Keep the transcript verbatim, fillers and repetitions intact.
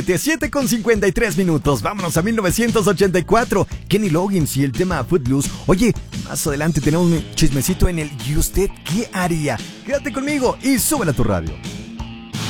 siete con cincuenta y tres minutos, vámonos a mil novecientos ochenta y cuatro. Kenny Loggins y el tema Footloose. Oye, más adelante tenemos un chismecito en el ¿y usted qué haría? Quédate conmigo y súbela a tu radio.